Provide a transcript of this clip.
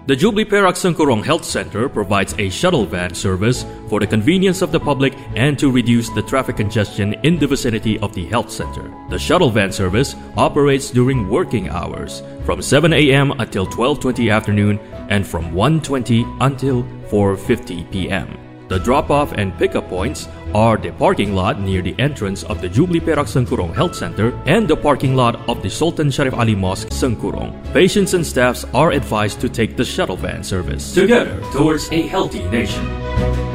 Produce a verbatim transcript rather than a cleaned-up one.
The Jubilee Perak Sengkurong Health Center provides a shuttle van service for the convenience of the public and to reduce the traffic congestion in the vicinity of the health center. The shuttle van service operates during working hours from seven a.m. until twelve twenty afternoon and from one twenty until four fifty p.m. The drop-off and pickup points are the parking lot near the entrance of the Jubilee Perak Sengkurong Health Center and the parking lot of the Sultan Sharif Ali Mosque, Sengkurong. Patients and staffs are advised to take the shuttle van service. Together towards a healthy nation.